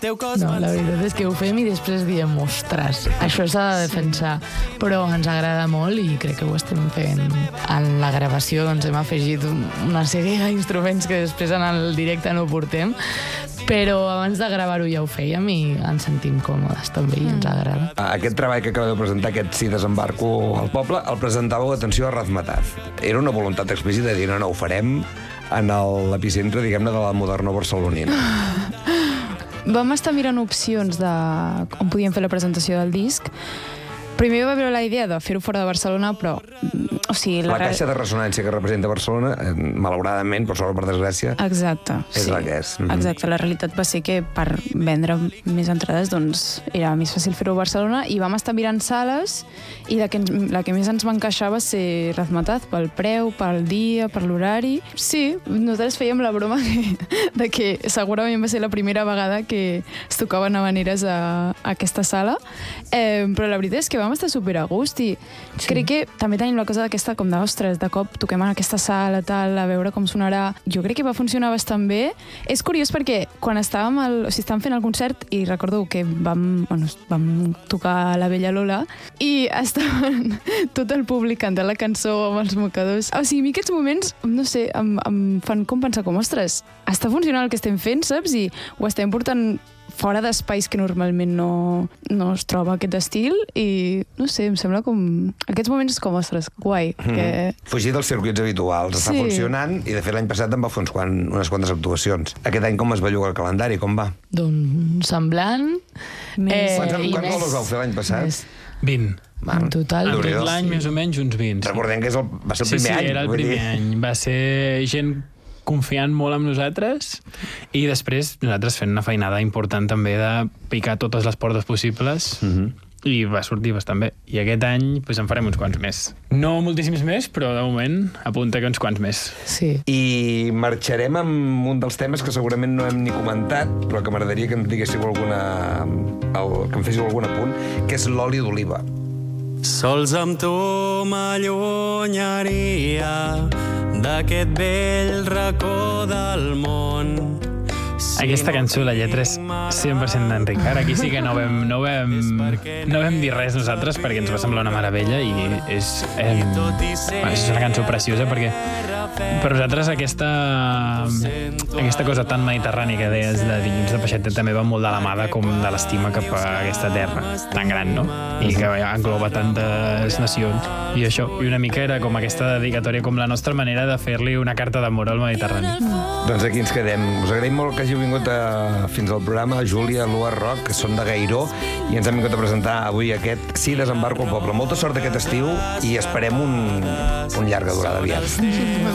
No, la veritat és que ho fem i després diem, ostres, això s'ha de defensar. Però ens agrada molt i crec que ho estem fent. En la gravació doncs, hem afegit una sèrie d'instruments que després en el directe no portem, però abans de gravar-ho ja ho fèiem i ens sentim còmodes també i ens agrada. Aquest treball que acabeu de presentar, aquest Sí, desembarco al poble, el presentàveu, atenció, a Razmataz. Era una voluntat explícita de dir, no, ho farem en l'epicentre, diguem-ne, de la moderna barcelonina. Vam estar mirant opcions de on podíem fer la presentació del disc. Primer va haver la idea de fer-ho fora de Barcelona, però... O sigui, la caixa de ressonància que representa Barcelona, malauradament, per sort o per desgràcia, exacte, és la que és. Exacte, la realitat va ser que per vendre més entrades doncs era més fàcil fer-ho a Barcelona i vam estar mirant sales i la que més ens va encaixar va ser Razmataz, pel preu, pel dia, per l'horari. Sí, nosaltres fèiem la broma de que segurament va ser la primera vegada que es tocaven havaneres a aquesta sala, però la veritat és que vam estar super a gust i crec que també tenim la cosa d'aquesta com d'ostres, de cop toquem en aquesta sala, tal, a veure com sonarà. Jo crec que va funcionar bastant bé. És curiós perquè quan estàvem fent el concert i recordo que vam tocar La Bella Lola i estaven tot el públic cantant la cançó amb els mocadors. O sigui, a mi aquests moments, no sé, em fan com pensar com, ostres, està funcionant el que estem fent, saps? I ho estem portant fora d'espais que normalment no es troba aquest estil i, no sé, em sembla com... Aquests moments com, ostres, guai. Fugir dels circuits habituals. Està funcionant i, de fet, l'any passat en va fer unes quantes actuacions. Aquest any com es belluga el calendari? Com va? Doncs semblant. Quants bolos vau fer l'any passat? 20. En total. En tot l'any, més o menys, uns 20. Recordem que va ser el primer any. Sí, era el primer any. Va ser gent confiant molt en nosaltres i després nosaltres fent una feinada important també de picar totes les portes possibles i va sortir bastant bé. I aquest any en farem uns quants més. No moltíssims més, però de moment apunta que uns quants més. Sí. I marxarem amb un dels temes que segurament no hem ni comentat, però que m'agradaria que em diguéssiu que em féssiu algun apunt, que és l'oli d'oliva. Sols amb tu m'allunyaria d'aquest vell racó del món. Aquesta cançó, la lletra és 100% d'en Ricard. Aquí sí que no vam dir res nosaltres perquè ens va semblar una meravella i és una cançó preciosa perquè per nosaltres aquesta cosa tan mediterrània que deies de Dilluns de Peixet també va molt de la mà de l'estima cap a aquesta terra tan gran, no? I que engloba tantes nacions. I això, i una mica era com aquesta dedicatòria, com la nostra manera de fer-li una carta d'amor al Mediterrani. Doncs aquí ens quedem. Us agraïm molt que hàgiu vingut fins al programa, Júlia, Lua, Roc, que són de Gairó, i ens han vingut a presentar avui aquest Sí, desembarco al poble. Molta sort aquest estiu i esperem un llarga durada aviat.